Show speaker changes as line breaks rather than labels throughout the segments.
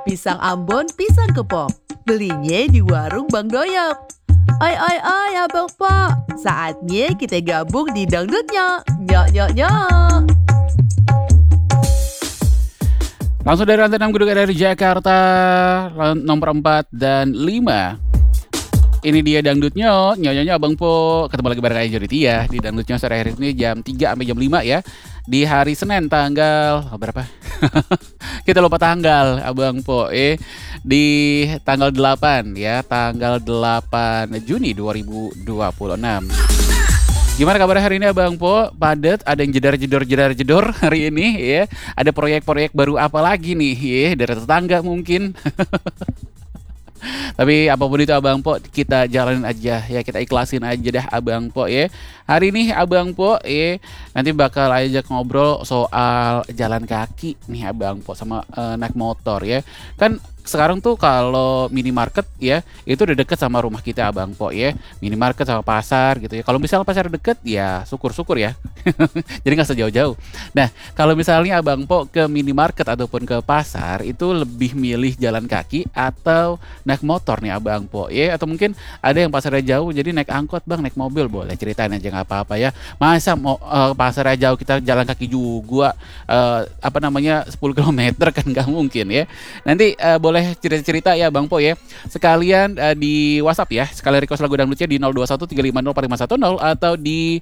Pisang Ambon, pisang kepok. Belinya di warung Bang Doyok. Oi, Abang Po. Saatnya kita gabung di dangdutnya. Nyok, nyok, nyok.
Langsung dari lantai 6 Gedung dari Jakarta, nomor 4 dan 5. Ini dia dangdutnya, nyonya Abang Po. Ketemu lagi bareng Aja Tia di dangdutnya sore hari ini jam 3 sampai jam 5 ya. Di hari Senin tanggal berapa? Kita lupa tanggal Abang Po. Di tanggal 8 ya, tanggal 8 Juni 2026. Gimana kabar hari ini Abang Po? Padat, ada yang jedor hari ini ya. Ada proyek-proyek baru apa lagi nih ya, dari tetangga mungkin. Tapi apapun itu Abang Po, kita jalanin aja ya, kita ikhlasin aja dah Abang Po ya. Hari ini Abang Po nanti bakal ajak ngobrol soal jalan kaki nih Abang Po sama naik motor ya. Kan sekarang tuh kalau minimarket ya itu udah deket sama rumah kita Abang Po ya. Minimarket sama pasar gitu ya. Kalau misalnya pasar deket ya syukur-syukur ya. Jadi nggak sejauh-jauh. Nah kalau misalnya Abang Po ke minimarket ataupun ke pasar itu lebih milih jalan kaki atau naik motor nih Abang Po ya. Atau mungkin ada yang pasarnya jauh jadi naik angkot Bang, naik mobil, boleh ceritain aja nggak apa-apa ya. Masa mau pasarnya jauh kita jalan kaki juga 10 km kan nggak mungkin ya. Nanti boleh cerita-cerita ya Bang Po ya. Sekalian di WhatsApp ya. Sekalian request lagu dangdutnya di 02135045110 atau di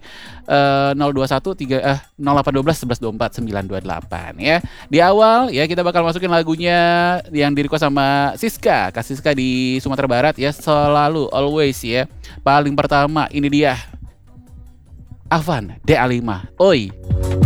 0812 1124 928 ya. Di awal ya kita bakal masukin lagunya yang di request sama Siska, Kak Siska di Sumatera Barat ya. Selalu always ya. Paling pertama ini dia Avan DA5. Oi.